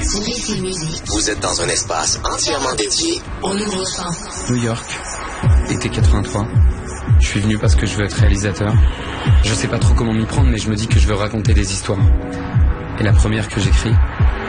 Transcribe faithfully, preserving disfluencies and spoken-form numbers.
Sur Ici Musique. Vous êtes dans un espace entièrement dédié au nouveau son. New York, été quatre-vingt-trois. Je suis venu parce que je veux être réalisateur. Je sais pas trop comment m'y prendre, mais je me dis que je veux raconter des histoires. Et la première que j'écris,